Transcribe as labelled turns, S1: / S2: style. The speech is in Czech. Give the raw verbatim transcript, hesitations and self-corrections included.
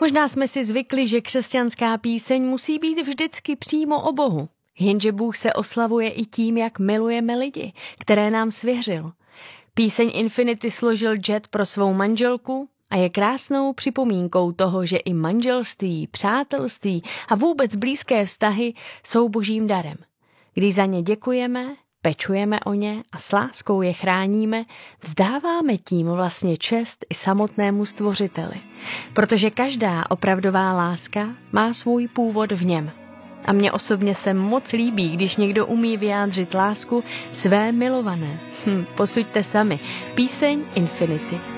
S1: Možná jsme si zvykli, že křesťanská píseň musí být vždycky přímo o Bohu. Jenže Bůh se oslavuje i tím, jak milujeme lidi, které nám svěřil. Píseň Infinity složil Jet pro svou manželku a je krásnou připomínkou toho, že i manželství, přátelství a vůbec blízké vztahy jsou božím darem. Když za ně děkujeme, pečujeme o ně a s láskou je chráníme, vzdáváme tím vlastně čest i samotnému Stvořiteli. Protože každá opravdová láska má svůj původ v něm. A mně osobně se moc líbí, když někdo umí vyjádřit lásku své milované. Hm, posuďte sami. Píseň Infinity.